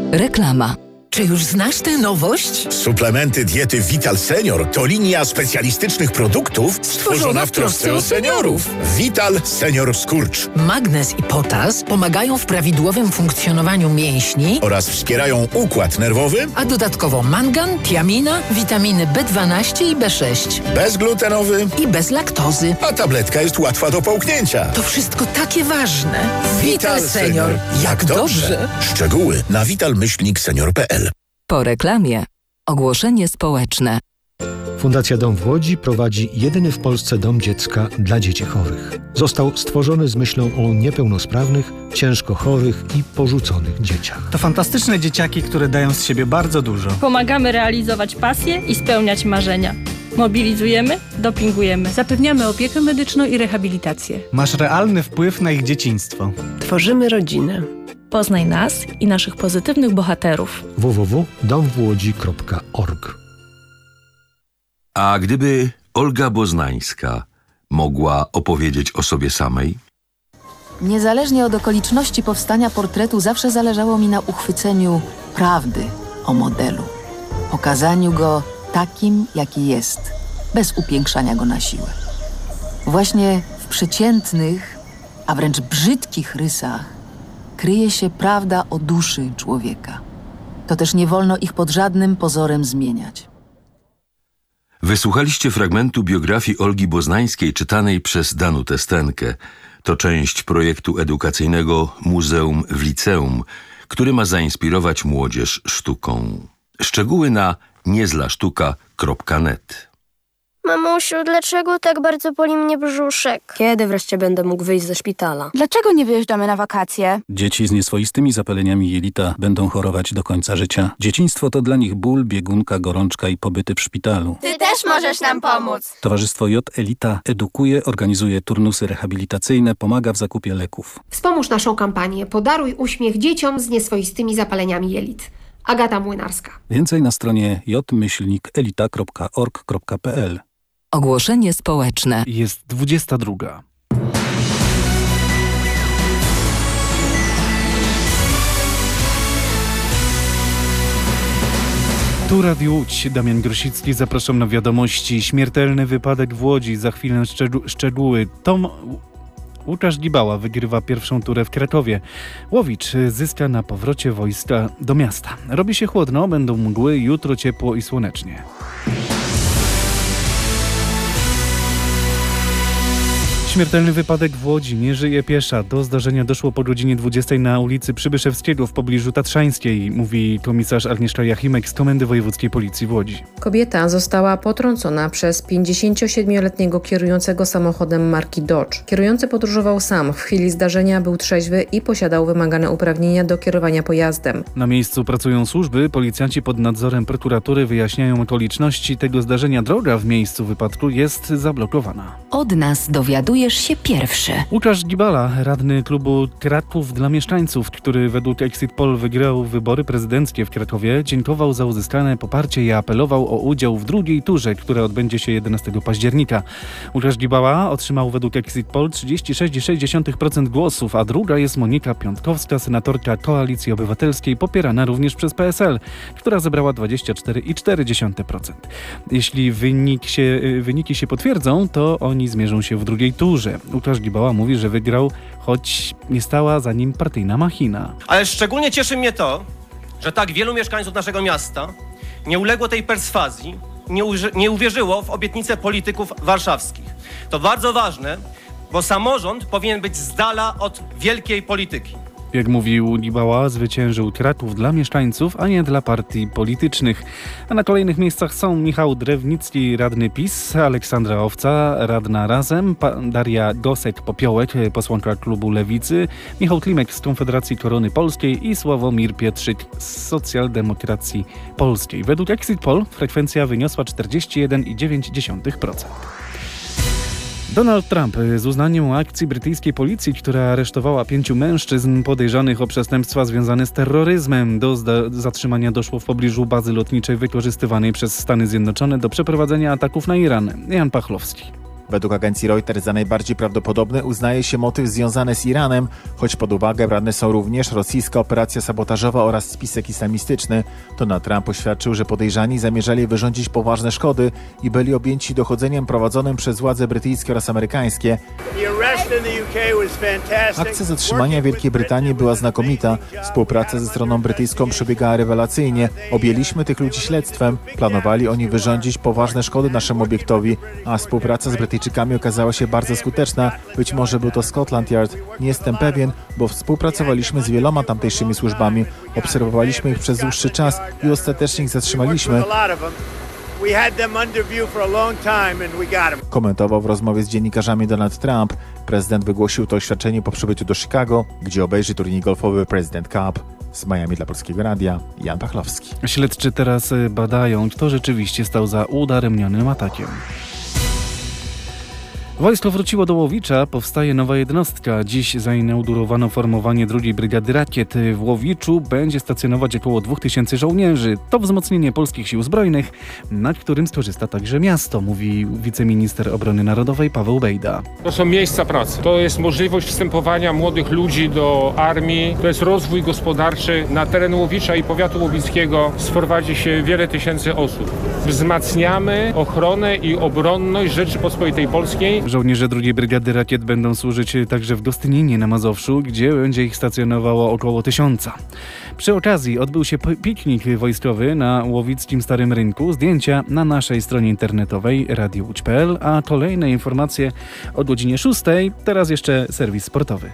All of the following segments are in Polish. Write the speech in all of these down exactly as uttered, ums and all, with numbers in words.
Reklama. Czy już znasz tę nowość? Suplementy diety Vital Senior to linia specjalistycznych produktów stworzona w trosce o seniorów. Vital Senior Skurcz. Magnez i potas pomagają w prawidłowym funkcjonowaniu mięśni Oraz wspierają układ nerwowy, a dodatkowo mangan, tiamina, witaminy B dwanaście i B sześć. bezglutenowy I bez laktozy. a tabletka jest łatwa do połknięcia. To wszystko takie ważne. Vital Senior. Jak dobrze. Szczegóły na vital myślnik senior kropka p l. Po reklamie. Ogłoszenie społeczne. Fundacja Dom w Łodzi prowadzi jedyny w Polsce dom dziecka dla dzieci chorych. Został stworzony z myślą o niepełnosprawnych, ciężko chorych i porzuconych dzieciach. To fantastyczne dzieciaki, które dają z siebie bardzo dużo. Pomagamy realizować pasje i spełniać marzenia. Mobilizujemy, dopingujemy. Zapewniamy opiekę medyczną i rehabilitację. Masz realny wpływ na ich dzieciństwo. Tworzymy rodzinę. Poznaj nas i naszych pozytywnych bohaterów. w w w kropka dom w łodzi kropka org. A gdyby Olga Boznańska mogła opowiedzieć o sobie samej? Niezależnie od okoliczności powstania portretu zawsze zależało mi na uchwyceniu prawdy o modelu. Pokazaniu go takim, jaki jest, bez upiększania go na siłę. Właśnie w przeciętnych, a wręcz brzydkich rysach kryje się prawda o duszy człowieka. To też nie wolno ich pod żadnym pozorem zmieniać. Wysłuchaliście fragmentu biografii Olgi Boznańskiej czytanej przez Danutę Stenkę. To część projektu edukacyjnego Muzeum w Liceum, który ma zainspirować młodzież sztuką. Szczegóły na niezlasztuka kropka net. Mamusiu, dlaczego tak bardzo boli mnie brzuszek? Kiedy wreszcie będę mógł wyjść ze szpitala? Dlaczego nie wyjeżdżamy na wakacje? Dzieci z nieswoistymi zapaleniami jelita będą chorować do końca życia. Dzieciństwo to dla nich ból, biegunka, gorączka i pobyty w szpitalu. Ty też możesz nam pomóc! Towarzystwo J. Elita edukuje, organizuje turnusy rehabilitacyjne, pomaga w zakupie leków. Wspomóż naszą kampanię Podaruj uśmiech dzieciom z nieswoistymi zapaleniami jelit. Agata Młynarska. Więcej na stronie j myślnik elita kropka org kropka p l. Ogłoszenie społeczne. Jest dwudziesta druga. Tu Radio Łódź, Damian Grosicki, zapraszam na wiadomości. Śmiertelny wypadek w Łodzi, za chwilę szczegół- szczegóły. Tom... Łukasz Gibała wygrywa pierwszą turę w Krakowie. Łowicz zyska na powrocie wojska do miasta. Robi się chłodno, będą mgły, jutro ciepło i słonecznie. Śmiertelny wypadek w Łodzi, nie żyje piesza. Do zdarzenia doszło po godzinie dwudziestej na ulicy Przybyszewskiego w pobliżu Tatrzańskiej, mówi komisarz Agnieszka Jachimek z Komendy Wojewódzkiej Policji w Łodzi. Kobieta została potrącona przez pięćdziesięciosiedmioletniego kierującego samochodem marki Dodge. Kierujący podróżował sam. W chwili zdarzenia był trzeźwy i posiadał wymagane uprawnienia do kierowania pojazdem. Na miejscu pracują służby. Policjanci pod nadzorem prokuratury wyjaśniają okoliczności tego zdarzenia. Droga w miejscu wypadku jest zablokowana. Od nas dowiadujesz się pierwszy. Łukasz Gibała, radny klubu Kraków dla mieszkańców, który według Exit Poll wygrał wybory prezydenckie w Krakowie, dziękował za uzyskane poparcie i apelował o udział w drugiej turze, która odbędzie się jedenastego października. Łukasz Gibała otrzymał według Exit Poll trzydzieści sześć przecinek sześć procent głosów, a druga jest Monika Piątkowska, senatorka Koalicji Obywatelskiej, popierana również przez P S L, która zebrała dwadzieścia cztery przecinek cztery procent. Jeśli wynik się, wyniki się potwierdzą, to oni zmierzą się w drugiej turze. Łukasz Gibała mówi, że wygrał, choć nie stała za nim partyjna machina. Ale szczególnie cieszy mnie to, że tak wielu mieszkańców naszego miasta nie uległo tej perswazji, nie, uży- nie uwierzyło w obietnice polityków warszawskich. To bardzo ważne, bo samorząd powinien być z dala od wielkiej polityki. Jak mówił Gibała, zwyciężył Kraków dla mieszkańców, a nie dla partii politycznych. A na kolejnych miejscach są Michał Drewnicki, radny PiS, Aleksandra Owca, radna Razem, pa- Daria Gosek-Popiołek, posłanka klubu Lewicy, Michał Klimek z Konfederacji Korony Polskiej i Sławomir Pietrzyk z Socjaldemokracji Polskiej. Według Exit Poll frekwencja wyniosła czterdzieści jeden przecinek dziewięć procent. Donald Trump z uznaniem akcji brytyjskiej policji, która aresztowała pięciu mężczyzn podejrzanych o przestępstwa związane z terroryzmem. Do zda- zatrzymania doszło w pobliżu bazy lotniczej wykorzystywanej przez Stany Zjednoczone do przeprowadzenia ataków na Iran. Jan Pachlowski. Według agencji Reuters za najbardziej prawdopodobny uznaje się motyw związany z Iranem, choć pod uwagę brane są również rosyjska operacja sabotażowa oraz spisek islamistyczny. Donald Trump oświadczył, że podejrzani zamierzali wyrządzić poważne szkody i byli objęci dochodzeniem prowadzonym przez władze brytyjskie oraz amerykańskie. Akcja zatrzymania Wielkiej Brytanii była znakomita. Współpraca ze stroną brytyjską przebiegała rewelacyjnie. Objęliśmy tych ludzi śledztwem. Planowali oni wyrządzić poważne szkody naszemu obiektowi, a współpraca z Brytyjczykami okazała się bardzo skuteczna. Być może był to Scotland Yard. Nie jestem pewien, bo współpracowaliśmy z wieloma tamtejszymi służbami. Obserwowaliśmy ich przez dłuższy czas i ostatecznie ich zatrzymaliśmy. Komentował w rozmowie z dziennikarzami Donald Trump. Prezydent wygłosił to oświadczenie po przybyciu do Chicago, gdzie obejrzy turniej golfowy President Cup. Z Miami dla Polskiego Radia, Jan Pachlowski. Śledczy teraz badają, kto rzeczywiście stał za udaremnionym atakiem. Wojsko wróciło do Łowicza, powstaje nowa jednostka. Dziś zainaugurowano formowanie drugiej Brygady Rakiet. W Łowiczu będzie stacjonować około dwóch tysięcy żołnierzy. To wzmocnienie polskich sił zbrojnych, nad którym skorzysta także miasto, mówi wiceminister obrony narodowej Paweł Bejda. To są miejsca pracy. To jest możliwość wstępowania młodych ludzi do armii. To jest rozwój gospodarczy. Na teren Łowicza i powiatu łowickiego sprowadzi się wiele tysięcy osób. Wzmacniamy ochronę i obronność Rzeczypospolitej Polskiej. Żołnierze drugiej Brygady Rakiet będą służyć także w Gostyninie na Mazowszu, gdzie będzie ich stacjonowało około tysiąca. Przy okazji odbył się piknik wojskowy na łowickim Starym Rynku. Zdjęcia na naszej stronie internetowej radio łódź kropka p l, a kolejne informacje o godzinie szóstej. Teraz jeszcze serwis sportowy.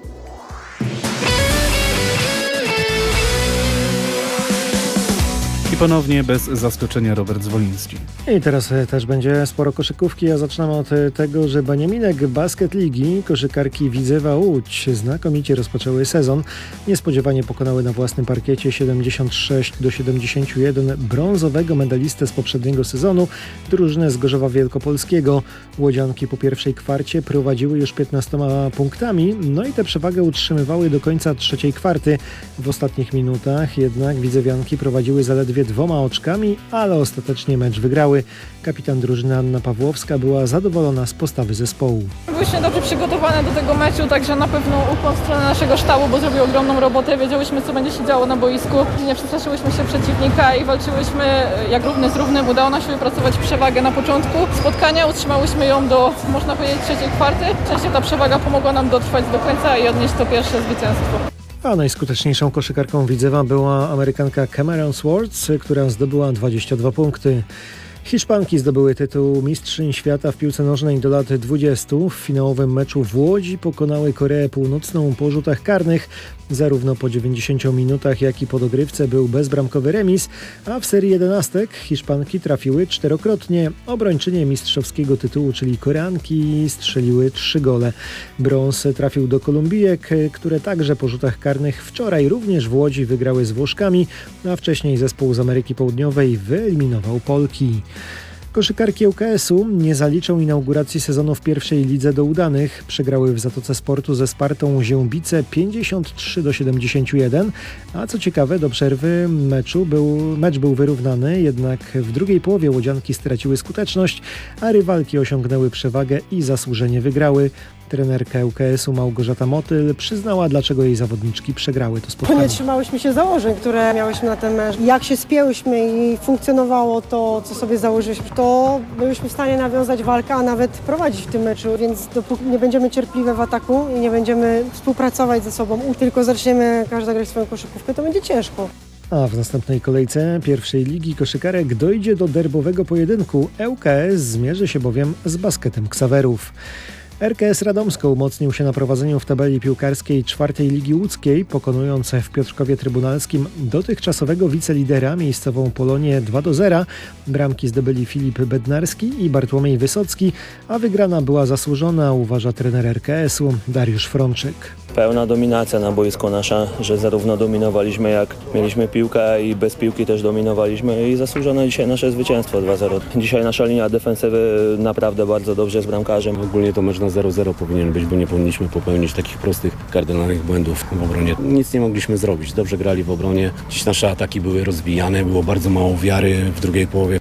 I ponownie bez zaskoczenia Robert Zwoliński. I teraz też będzie sporo koszykówki, a zaczynamy od tego, że Beniaminek Basket Ligi, koszykarki Widzewa Łódź znakomicie rozpoczęły sezon. Niespodziewanie pokonały na własnym parkiecie siedemdziesiąt sześć do siedemdziesięciu jeden brązowego medalistę z poprzedniego sezonu, drużynę z Gorzowa Wielkopolskiego. Łodzianki po pierwszej kwarcie prowadziły już piętnastoma punktami, no i tę przewagę utrzymywały do końca trzeciej kwarty. W ostatnich minutach jednak widzewianki prowadziły zaledwie dwoma oczkami, ale ostatecznie mecz wygrały. Kapitan drużyny Anna Pawłowska była zadowolona z postawy zespołu. Byliśmy dobrze przygotowane do tego meczu, także na pewno ukłon w stronę naszego sztabu, bo zrobił ogromną robotę. Wiedziałyśmy, co będzie się działo na boisku. Nie przestraszyłyśmy się przeciwnika i walczyłyśmy jak równy z równym. Udało nam się wypracować przewagę na początku spotkania. Utrzymałyśmy ją do, można powiedzieć, trzeciej kwarty. Szczęście ta przewaga pomogła nam dotrwać do końca i odnieść to pierwsze zwycięstwo. A najskuteczniejszą koszykarką Widzewa była Amerykanka Cameron Swartz, która zdobyła dwadzieścia dwa punkty. Hiszpanki zdobyły tytuł mistrzyń świata w piłce nożnej do lat dwudziestu. W finałowym meczu w Łodzi pokonały Koreę Północną po rzutach karnych. Zarówno po dziewięćdziesięciu minutach, jak i po dogrywce był bezbramkowy remis, a w serii jedenastek Hiszpanki trafiły czterokrotnie. Obrończynie mistrzowskiego tytułu, czyli Koreanki, strzeliły trzy gole. Brąz trafił do Kolumbijek, które także po rzutach karnych wczoraj również w Łodzi wygrały z Włoszkami, a wcześniej zespół z Ameryki Południowej wyeliminował Polki. Koszykarki U K S-u nie zaliczą inauguracji sezonu w pierwszej lidze do udanych. Przegrały w Zatoce Sportu ze Spartą Ziębice pięćdziesiąt trzy do siedemdziesięciu jeden, a co ciekawe do przerwy meczu był, mecz był wyrównany, jednak w drugiej połowie łodzianki straciły skuteczność, a rywalki osiągnęły przewagę i zasłużenie wygrały. Trenerka U K S-u Małgorzata Motyl przyznała, dlaczego jej zawodniczki przegrały to spotkanie. Nie trzymałyśmy się założeń, które miałyśmy na ten mecz. Jak się spięłyśmy i funkcjonowało to, co sobie założyliśmy, to byliśmy w stanie nawiązać walkę, a nawet prowadzić w tym meczu, więc dopóki nie będziemy cierpliwe w ataku i nie będziemy współpracować ze sobą, tylko zaczniemy każda grać swoją koszykówkę, to będzie ciężko. A w następnej kolejce pierwszej ligi koszykarek dojdzie do derbowego pojedynku. U K S zmierzy się bowiem z Basketem Ksawerów. R K S Radomsko umocnił się na prowadzeniu w tabeli piłkarskiej czwartej Ligi Łódzkiej, pokonując w Piotrkowie Trybunalskim dotychczasowego wicelidera miejscową Polonię dwa do zera. Bramki zdobyli Filip Bednarski i Bartłomiej Wysocki, a wygrana była zasłużona, uważa trener R K S-u Dariusz Frączyk. Pełna dominacja na boisku nasza, że zarówno dominowaliśmy, jak mieliśmy piłkę i bez piłki też dominowaliśmy i zasłużone dzisiaj nasze zwycięstwo dwa zero. Dzisiaj nasza linia defensywy naprawdę bardzo dobrze z bramkarzem. Ogólnie to mecz na zero zero powinien być, bo nie powinniśmy popełnić takich prostych, kardynalnych błędów w obronie. Nic nie mogliśmy zrobić. Dobrze grali w obronie. Dziś nasze ataki były rozbijane, było bardzo mało wiary w drugiej połowie.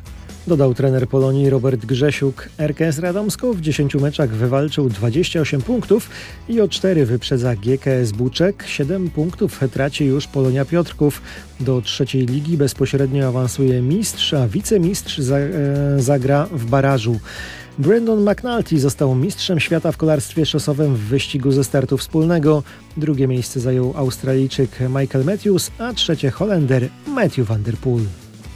Dodał trener Polonii Robert Grzesiuk. R K S Radomsko w dziesięciu meczach wywalczył dwadzieścia osiem punktów i o cztery wyprzedza G K S Buczek. siedem punktów traci już Polonia Piotrków. Do trzeciej ligi bezpośrednio awansuje mistrz, a wicemistrz za, e, zagra w barażu. Brandon McNulty został mistrzem świata w kolarstwie szosowym w wyścigu ze startu wspólnego. Drugie miejsce zajął Australijczyk Michael Matthews, a trzecie Holender Matthew van der Poel.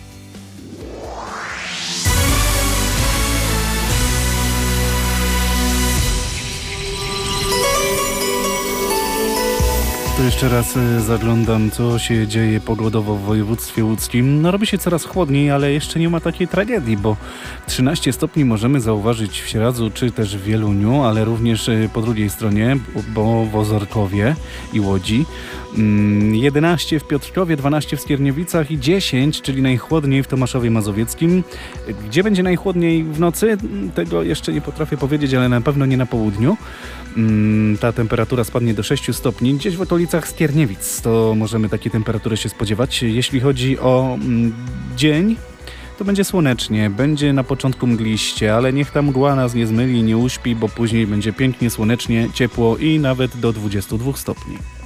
To jeszcze raz zaglądam, co się dzieje pogodowo w województwie łódzkim. No robi się coraz chłodniej, ale jeszcze nie ma takiej tragedii, bo trzynaście stopni możemy zauważyć w Sieradzu czy też w Wieluniu, ale również po drugiej stronie, bo w Ozorkowie i Łodzi. jedenaście w Piotrkowie, dwanaście w Skierniewicach i dziesięć, czyli najchłodniej w Tomaszowie Mazowieckim. Gdzie będzie najchłodniej w nocy? Tego jeszcze nie potrafię powiedzieć, ale na pewno nie na południu. Ta temperatura spadnie do sześciu stopni. Gdzieś w okolicach Skierniewic to możemy takiej temperatury się spodziewać. Jeśli chodzi o dzień, to będzie słonecznie, będzie na początku mgliście, ale niech ta mgła nas nie zmyli, nie uśpi, bo później będzie pięknie, słonecznie, ciepło i nawet do dwudziestu dwóch stopni.